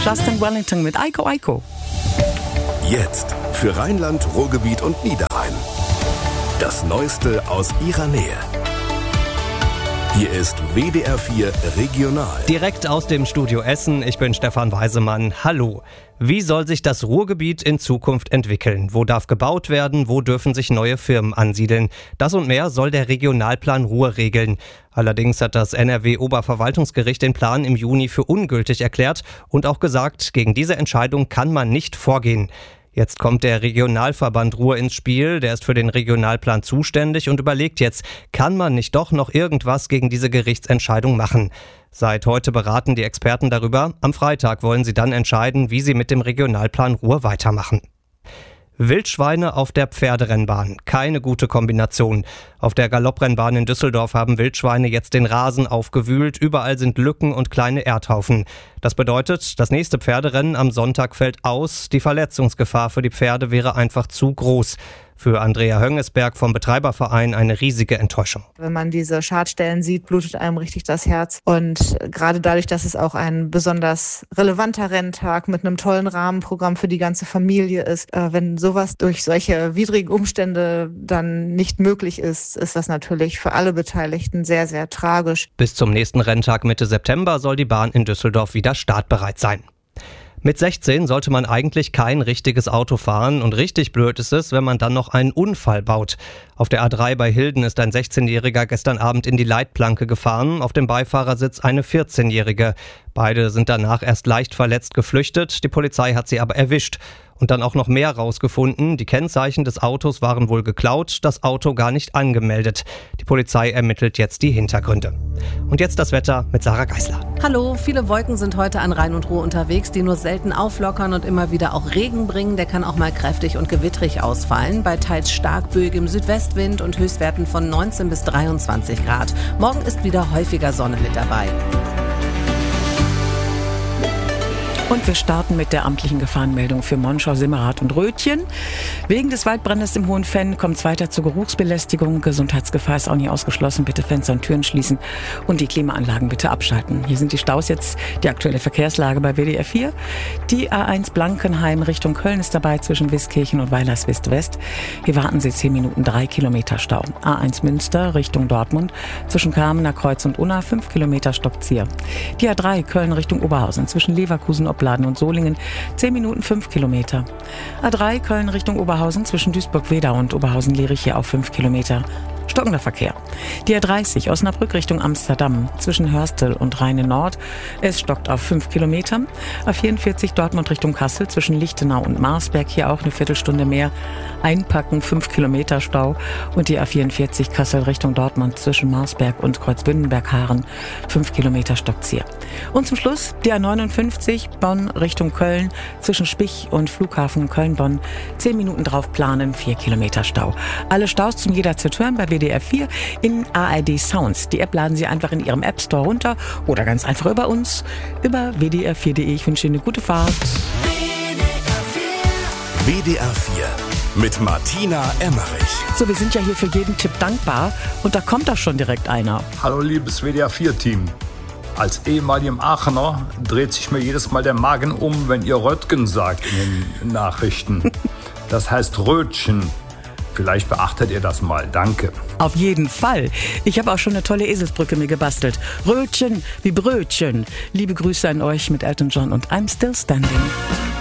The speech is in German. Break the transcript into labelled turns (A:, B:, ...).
A: Justin Wellington mit Eiko Eiko.
B: Jetzt für Rheinland, Ruhrgebiet und Niederrhein. Das Neueste aus ihrer Nähe. Hier ist WDR 4 Regional.
C: Direkt aus dem Studio Essen, ich bin Stefan Weisemann. Hallo. Wie soll sich das Ruhrgebiet in Zukunft entwickeln? Wo darf gebaut werden? Wo dürfen sich neue Firmen ansiedeln? Das und mehr soll der Regionalplan Ruhr regeln. Allerdings hat das NRW-Oberverwaltungsgericht den Plan im Juni für ungültig erklärt und auch gesagt, gegen diese Entscheidung kann man nicht vorgehen. Jetzt kommt der Regionalverband Ruhr ins Spiel, der ist für den Regionalplan zuständig und überlegt jetzt, kann man nicht doch noch irgendwas gegen diese Gerichtsentscheidung machen? Seit heute beraten die Experten darüber. Am Freitag wollen sie dann entscheiden, wie sie mit dem Regionalplan Ruhr weitermachen. Wildschweine auf der Pferderennbahn. Keine gute Kombination. Auf der Galopprennbahn in Düsseldorf haben Wildschweine jetzt den Rasen aufgewühlt. Überall sind Lücken und kleine Erdhaufen. Das bedeutet, das nächste Pferderennen am Sonntag fällt aus. Die Verletzungsgefahr für die Pferde wäre einfach zu groß. Für Andrea Höngesberg vom Betreiberverein eine riesige Enttäuschung.
D: Wenn man diese Schadstellen sieht, blutet einem richtig das Herz. Und gerade dadurch, dass es auch ein besonders relevanter Renntag mit einem tollen Rahmenprogramm für die ganze Familie ist, wenn sowas durch solche widrigen Umstände dann nicht möglich ist, ist das natürlich für alle Beteiligten sehr, sehr tragisch.
C: Bis zum nächsten Renntag Mitte September soll die Bahn in Düsseldorf wieder startbereit sein. Mit 16 sollte man eigentlich kein richtiges Auto fahren und richtig blöd ist es, wenn man dann noch einen Unfall baut. Auf der A3 bei Hilden ist ein 16-Jähriger gestern Abend in die Leitplanke gefahren, auf dem Beifahrersitz eine 14-Jährige. Beide sind danach erst leicht verletzt geflüchtet, die Polizei hat sie aber erwischt. Und dann auch noch mehr rausgefunden. Die Kennzeichen des Autos waren wohl geklaut, das Auto gar nicht angemeldet. Die Polizei ermittelt jetzt die Hintergründe. Und jetzt das Wetter mit Sarah Geisler.
E: Hallo, viele Wolken sind heute an Rhein und Ruhr unterwegs, die nur selten auflockern und immer wieder auch Regen bringen. Der kann auch mal kräftig und gewittrig ausfallen, bei teils stark böigem Südwestwind und Höchstwerten von 19 bis 23 Grad. Morgen ist wieder häufiger Sonne mit dabei.
A: Und wir starten mit der amtlichen Gefahrenmeldung für Monschau, Simmerath und Rötchen. Wegen des Waldbrandes im Hohen Venn kommt es weiter zur Geruchsbelästigung. Gesundheitsgefahr ist auch nicht ausgeschlossen. Bitte Fenster und Türen schließen und die Klimaanlagen bitte abschalten. Hier sind die Staus jetzt, die aktuelle Verkehrslage bei WDR 4. Die A1 Blankenheim Richtung Köln ist dabei zwischen Wiskirchen und Weilerswist-West. Hier warten Sie 10 Minuten, 3 Kilometer Stau. A1 Münster Richtung Dortmund zwischen Kamener Kreuz und Unna 5 Kilometer Stockzier. Die A3 Köln Richtung Oberhausen zwischen Leverkusen, Opladen und Solingen 10 Minuten 5 Kilometer. A3 Köln Richtung Oberhausen zwischen Duisburg-Wedau und Oberhausen-Lerich hier auf 5 Kilometer. Stockender Verkehr. Die A30 Osnabrück Richtung Amsterdam zwischen Hörstel und Rheine-Nord. Es stockt auf 5 Kilometer. A44 Dortmund Richtung Kassel zwischen Lichtenau und Marsberg hier auch eine Viertelstunde mehr. Einpacken 5 Kilometer Stau. Und die A44 Kassel Richtung Dortmund zwischen Marsberg und Kreuzbündenberg-Haaren 5 Kilometer Stockzier. Und zum Schluss die A59 Bonn Richtung Köln zwischen Spich und Flughafen Köln-Bonn 10 Minuten drauf planen, 4 Kilometer Stau. Alle Staus zum jederzeit hören bei WDR 4 in ARD Sounds. Die App laden Sie einfach in Ihrem App Store runter oder ganz einfach über uns, über wdr4.de. Ich wünsche Ihnen eine gute Fahrt.
B: WDR 4 mit Martina Emmerich.
A: So, wir sind ja hier für jeden Tipp dankbar und da kommt doch schon direkt einer.
F: Hallo liebes WDR 4-Team. Als ehemaligem Aachener dreht sich mir jedes Mal der Magen um, wenn ihr Röttgen sagt in den Nachrichten. Das heißt Rötchen. Vielleicht beachtet ihr das mal. Danke.
A: Auf jeden Fall. Ich habe auch schon eine tolle Eselsbrücke mir gebastelt. Rötchen wie Brötchen. Liebe Grüße an euch mit Elton John und I'm Still Standing.